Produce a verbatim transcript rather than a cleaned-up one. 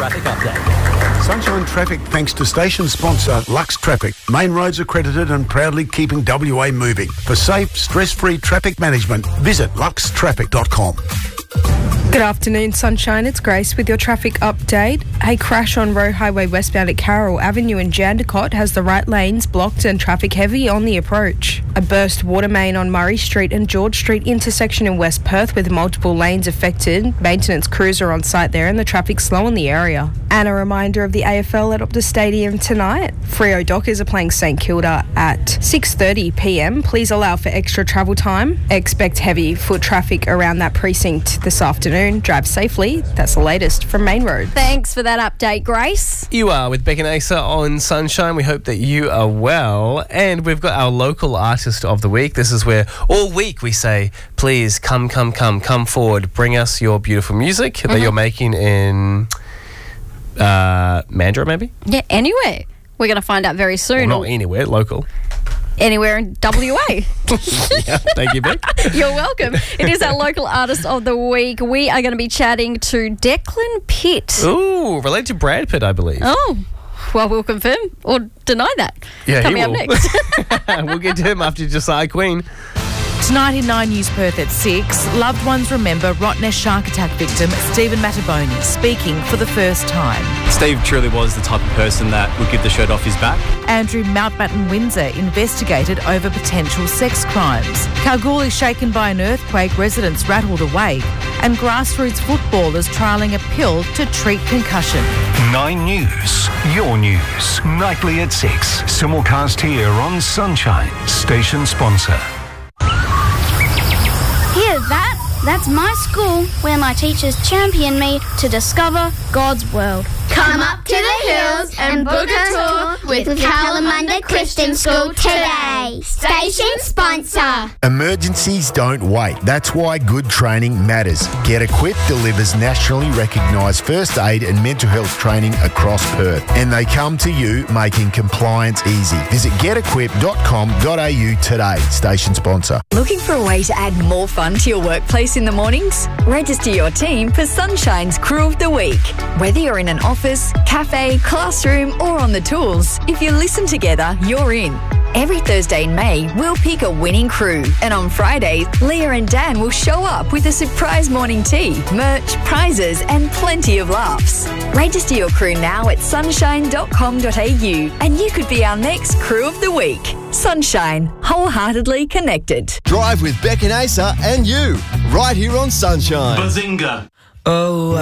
traffic update. Sunshine Traffic thanks to station sponsor Lux Traffic. Main roads accredited and proudly keeping W A moving. For safe, stress-free traffic management, visit lux traffic dot com. Good afternoon, Sunshine. It's Grace with your traffic update. A crash on Roe Highway westbound at Carroll Avenue in Jandakot has the right lanes blocked and traffic heavy on the approach. A burst water main on Murray Street and George Street intersection in West Perth with multiple lanes affected. Maintenance crews are on site there and the traffic's slow in the area. And a reminder of the A F L at Optus Stadium tonight. Freo Dockers are playing St Kilda at six thirty p m. Please allow for extra travel time. Expect heavy foot traffic around that precinct this afternoon. Drive safely. That's the latest from Main Road. Thanks for that update, Grace. You are with Beck and Asa on Sunshine. We hope that you are well. And we've got our local artist of the week. This is where all week we say, please come, come, come, come forward. Bring us your beautiful music mm-hmm. that you're making in uh, Mandurah, maybe? Yeah, anywhere. We're going to find out very soon. Well, not anywhere, local. Anywhere in W A. Yeah, thank you, Beck. You're welcome. It is our local artist of the week. We are going to be chatting to Declan Pitt. Ooh, related to Brad Pitt, I believe. Oh, well, we'll confirm or deny that. Yeah, Coming he up will. next. We'll get to him after Josiah Queen. Tonight in Nine News Perth at six, loved ones remember Rottnest shark attack victim Stephen Mattaboni speaking for the first time. Steve truly was the type of person that would give the shirt off his back. Andrew Mountbatten Windsor investigated over potential sex crimes. Kalgoorlie shaken by an earthquake, residents rattled awake. And grassroots footballers trialling a pill to treat concussion. Nine News, your news. Nightly at six. Simulcast here on Sunshine, station sponsor. Hear that? That's my school where my teachers champion me to discover God's world. Come up to the hills and book a tour with Kalamunda Christian School today. Station sponsor. Emergencies don't wait. That's why good training matters. Get Equipped delivers nationally recognised first aid and mental health training across Perth. And they come to you making compliance easy. Visit get equipped dot com dot a u today. Station sponsor. Looking for a way to add more fun to your workplace in the mornings? Register your team for Sunshine's Crew of the Week. Whether you're in an office, cafe, classroom or on the tools, if you listen together, you're in. Every Thursday in May, we'll pick a winning crew. And on Fridays, Leah and Dan will show up with a surprise morning tea, merch, prizes and plenty of laughs. Register your crew now at sunshine dot com dot a u and you could be our next Crew of the Week. Sunshine, wholeheartedly connected. Drive with Beck and Asa and you, right here on Sunshine. Bazinga. Oh,